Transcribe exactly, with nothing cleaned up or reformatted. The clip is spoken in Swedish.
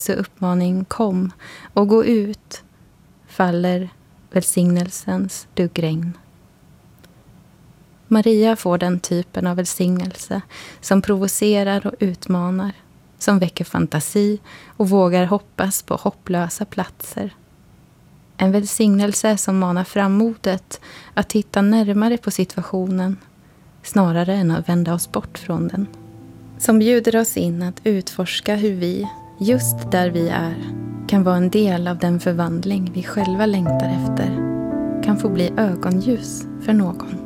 Så uppmaning kom och gå ut faller välsignelsens duggregn. Maria får den typen av välsignelse som provocerar och utmanar, som väcker fantasi och vågar hoppas på hopplösa platser. En välsignelse som manar fram modet att titta närmare på situationen snarare än att vända oss bort från den. Som bjuder oss in att utforska hur vi, just där vi är, kan vara en del av den förvandling vi själva längtar efter, kan få bli ögonljus för någon.